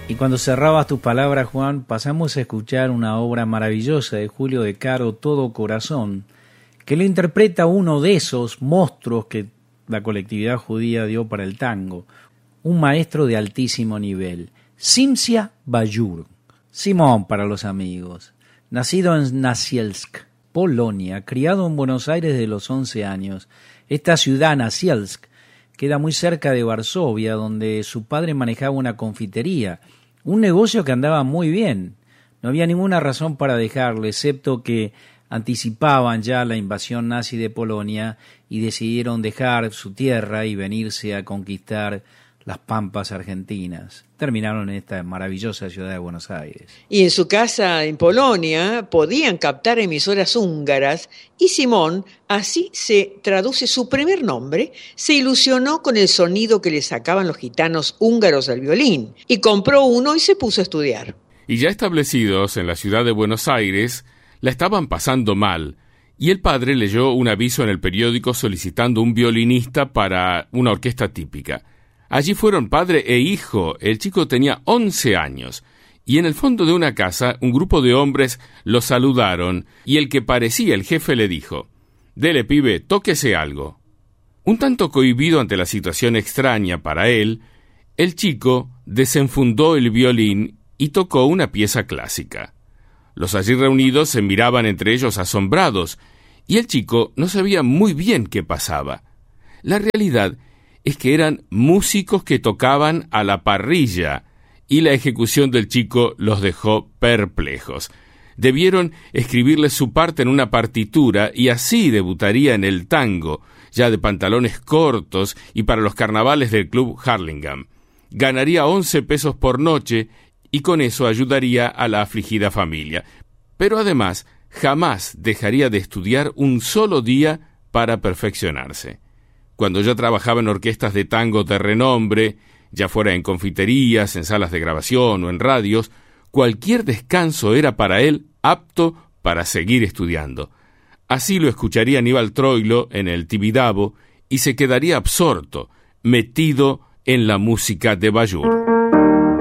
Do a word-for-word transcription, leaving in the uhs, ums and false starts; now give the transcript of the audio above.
Y cuando cerrabas tus palabras, Juan, pasamos a escuchar una obra maravillosa de Julio De Caro, Todo Corazón, que lo interpreta uno de esos monstruos que la colectividad judía dio para el tango, un maestro de altísimo nivel, Simsia Bajur, Simón para los amigos, nacido en Nasielsk, Polonia, criado en Buenos Aires desde los once años. Esta ciudad, Nasielsk, queda muy cerca de Varsovia, donde su padre manejaba una confitería, un negocio que andaba muy bien. No había ninguna razón para dejarlo, excepto que anticipaban ya la invasión nazi de Polonia y decidieron dejar su tierra y venirse a conquistar las pampas argentinas. Terminaron en esta maravillosa ciudad de Buenos Aires. Y en su casa en Polonia podían captar emisoras húngaras y Simón, así se traduce su primer nombre, se ilusionó con el sonido que le sacaban los gitanos húngaros al violín y compró uno y se puso a estudiar. Y ya establecidos en la ciudad de Buenos Aires, la estaban pasando mal, y el padre leyó un aviso en el periódico solicitando un violinista para una orquesta típica. Allí fueron padre e hijo. El chico tenía once años, y en el fondo de una casa un grupo de hombres lo saludaron, y el que parecía el jefe le dijo: «Dele, pibe, tóquese algo». Un tanto cohibido ante la situación extraña para él, el chico desenfundó el violín y tocó una pieza clásica. Los allí reunidos se miraban entre ellos asombrados, y el chico no sabía muy bien qué pasaba. La realidad es que eran músicos que tocaban a la parrilla, y la ejecución del chico los dejó perplejos. Debieron escribirle su parte en una partitura, y así debutaría en el tango, ya de pantalones cortos y para los carnavales del club Harlingham. Ganaría once pesos por noche, y con eso ayudaría a la afligida familia. Pero además, jamás dejaría de estudiar un solo día para perfeccionarse. Cuando ya trabajaba en orquestas de tango de renombre, ya fuera en confiterías, en salas de grabación o en radios, cualquier descanso era para él apto para seguir estudiando. Así lo escucharía Aníbal Troilo en el Tibidabo y se quedaría absorto, metido en la música de Bajur.